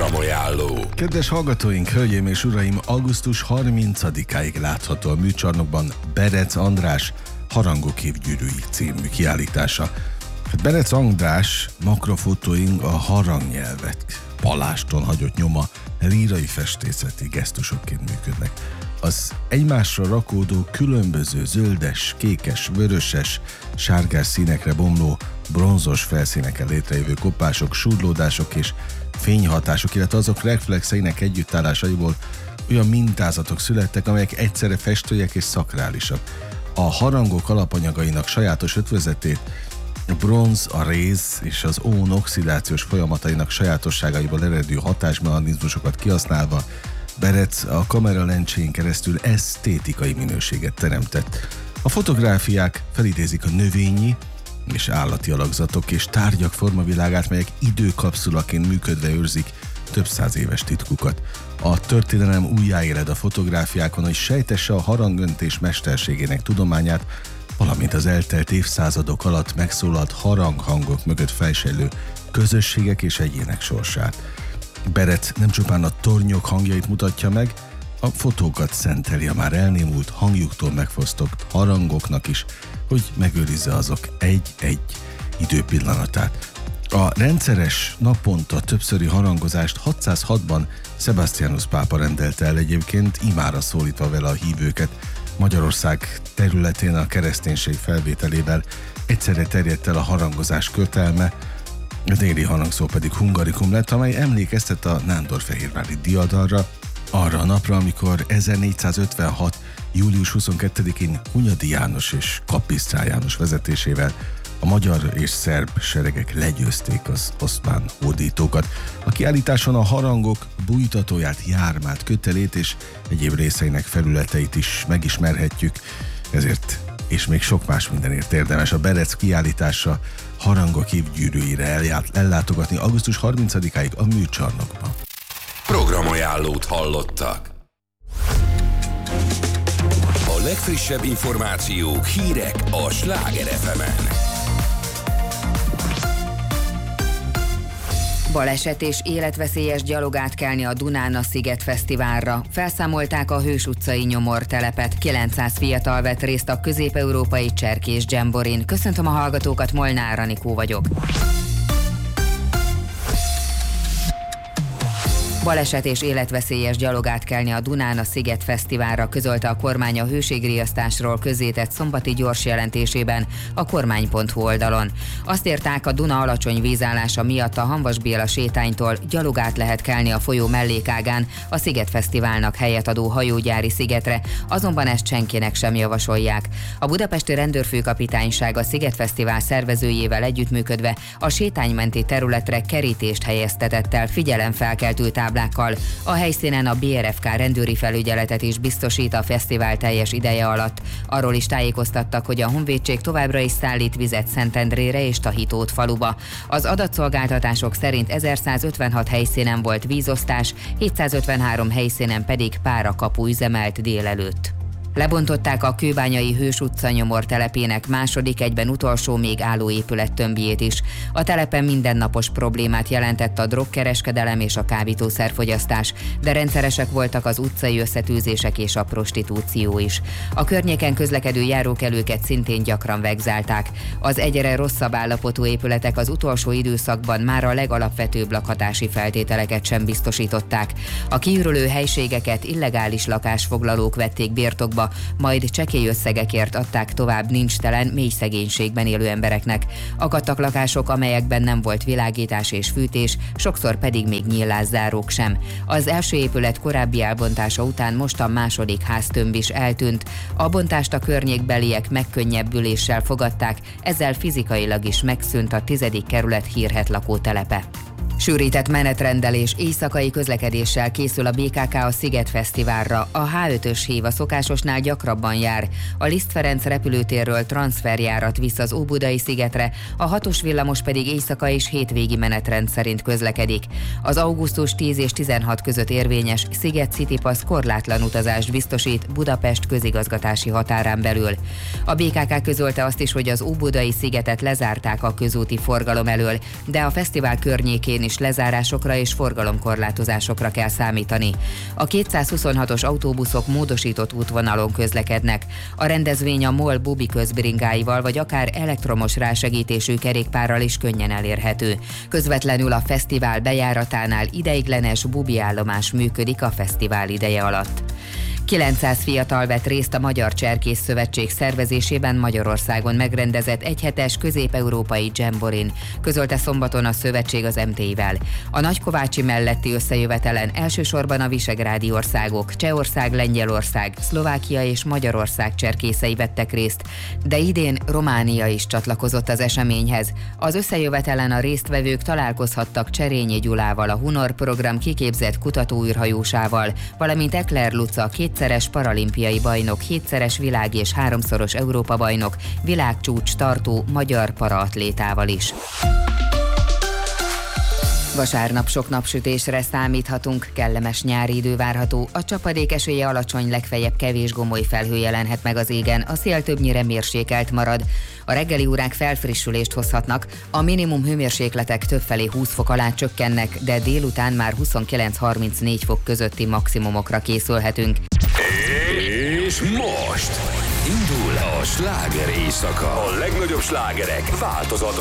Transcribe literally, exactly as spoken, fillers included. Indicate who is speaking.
Speaker 1: Programajánló.
Speaker 2: Kedves hallgatóink, hölgyeim és uraim, augusztus harmincadikáig látható a műcsarnokban Berec András Harangok évgyűrűi című kiállítása. Berec András makrofotóink a harangnyelvet paláston hagyott nyoma lírai festészeti gesztusokként működnek. Az egymásra rakódó különböző zöldes, kékes, vöröses, sárgás színekre bomló bronzos felszíneken létrejövő kopások, súrlódások és fényhatások, illetve azok reflexeinek együttállásaiból olyan mintázatok születtek, amelyek egyszerre festőek és szakrálisak. A harangok alapanyagainak sajátos ötvözetét a bronz, a réz és az ón oxidációs folyamatainak sajátosságaiból eredő hatásmechanizmusokat kihasználva Berec a kameralencséjén keresztül esztétikai minőséget teremtett. A fotográfiák felidézik a növényi és állati alakzatok és tárgyak formavilágát, melyek időkapszulaként működve őrzik több száz éves titkukat. A történelem újjáéled a fotográfiákon, hogy sejtesse a harangöntés mesterségének tudományát, valamint az eltelt évszázadok alatt megszólalt haranghangok mögött fejsejlő közösségek és egyének sorsát. Berec nem csupán a tornyok hangjait mutatja meg, a fotókat szenteli a már elnémult, hangjuktól megfosztott harangoknak is, hogy megőrizze azok egy-egy időpillanatát. A rendszeres, naponta többszöri harangozást hatszázhatban Sebastianus pápa rendelte el, egyébként imára szólítva vele a hívőket. Magyarország területén a kereszténység felvételével egyszerre terjedt el a harangozás kötelme, a déli harangszó pedig hungarikum lett, amely emlékeztet a nándorfehérvári diadalra, arra a napra, amikor ezernégyszázötvenhat. július huszonkettedikén Hunyadi János és Kapisztrán János vezetésével a magyar és szerb seregek legyőzték az oszmán hódítókat. A kiállításon a harangok bújtatóját, jármát, kötelét és egyéb részeinek felületeit is megismerhetjük, ezért és még sok más mindenért érdemes a Berec kiállítása Harangok évgyűrűire ellátogatni augusztus harmincadikáig a műcsarnokban.
Speaker 1: Programajánlót hallottak. A legfrissebb információk, hírek a Sláger ef emen.
Speaker 3: Baleset és életveszélyes gyalog átkelni a Dunán a Sziget Fesztiválra. Felszámolták a Hős utcai nyomortelepet. kilencszáz fiatal vett részt a közép-európai cserkés dzsemborin. Köszöntöm a hallgatókat, Molnár Anikó vagyok. Baleset és életveszélyes gyalog átkelni a Dunán a Sziget Fesztiválra, közölte a kormány a hőségriasztásról közzétett szombati gyors jelentésében a kormány pont hu oldalon. Azt írták, a Duna alacsony vízállása miatt a Hamvas Béla sétánytól gyalog át lehet kelni a folyó mellékágán a Sziget Fesztiválnak helyet adó hajógyári szigetre, azonban ezt senkinek sem javasolják. A budapesti rendőrfőkapitányság a Sziget Fesztivál szervezőjével együttműködve a sétánymenti területre kerítést helyeztetett el figyelemfelkeltő táblákkal. A helyszínen a bé er ef ká rendőri felügyeletet is biztosít a fesztivál teljes ideje alatt. Arról is tájékoztattak, hogy a honvédség továbbra is szállít vizet Szentendrére és Tahitót faluba. Az adatszolgáltatások szerint ezerszázötvenhat helyszínen volt vízosztás, hétszázötvenhárom helyszínen pedig párakapu üzemelt délelőtt. Lebontották a kőbányai Hős utca nyomortelepének második, egyben utolsó még álló épület tömbjét is. A telepen mindennapos problémát jelentett a drogkereskedelem és a kábítószerfogyasztás, de rendszeresek voltak az utcai összetűzések és a prostitúció is. A környéken közlekedő járókelőket szintén gyakran vegzálták. Az egyre rosszabb állapotú épületek az utolsó időszakban már a legalapvetőbb lakhatási feltételeket sem biztosították. A kiürülő helységeket illegális lakásfoglalók vették birtokba, majd csekély összegekért adták tovább nincstelen, mély szegénységben élő embereknek. Akadtak lakások, amelyekben nem volt világítás és fűtés, sokszor pedig még nyílászárók sem. Az első épület korábbi elbontása után most a második háztömb is eltűnt. A bontást a környékbeliek megkönnyebbüléssel fogadták, ezzel fizikailag is megszűnt a tizedik kerület hírhedt lakótelepe. Sűrített menetrendelés éjszakai közlekedéssel készül a bé ká ká a Sziget Fesztiválra. A há ötös hív a szokásosnál gyakrabban jár. A Liszt Ferenc repülőtérről transferjárat visz az Óbudai szigetre, a hatos villamos pedig éjszaka és hétvégi menetrend szerint közlekedik. Az augusztus tíz és tizenhat között érvényes Sziget City Pass korlátlan utazást biztosít Budapest közigazgatási határán belül. A bé ká ká közölte azt is, hogy az Óbudai szigetet lezárták a közúti forgalom elől, de a fesztivál környékén is lezárásokra és forgalomkorlátozásokra kell számítani. A kétszázhuszonhatos autóbuszok módosított útvonalon közlekednek. A rendezvény a MOL bubi közbringáival vagy akár elektromos rásegítésű kerékpárral is könnyen elérhető. Közvetlenül a fesztivál bejáratánál ideiglenes bubi állomás működik a fesztivál ideje alatt. kilencszáz fiatal vett részt a Magyar Cserkész Szövetség szervezésében Magyarországon megrendezett egyhetes közép-európai jamborin, közölte szombaton a szövetség az em té i-vel. A nagykovácsi melletti összejövetelen elsősorban a visegrádi országok, Csehország, Lengyelország, Szlovákia és Magyarország cserkészei vettek részt, de idén Románia is csatlakozott az eseményhez. Az összejövetelen a résztvevők találkozhattak Cserényi Gyulával, a Hunor program kiképzett kutatóűrhajósával, valamint Ekler Luca, kétszeres paralimpiai bajnok, hétszeres világ- és háromszoros Európa-bajnok, világcsúcs tartó magyar paraatlétával is. Vasárnap sok napsütésre számíthatunk, kellemes nyári idő várható, a csapadék esélye alacsony, legfeljebb kevés gomoly felhő jelenhet meg az égen, a szél többnyire mérsékelt marad. A reggeli órák felfrissülést hozhatnak, a minimum hőmérsékletek többfelé húsz fok alá csökkennek, de délután már huszonkilenc-harmincnégy fok közötti maximumokra készülhetünk.
Speaker 1: És most indul a sláger éjszaka. A legnagyobb slágerek változatlanul.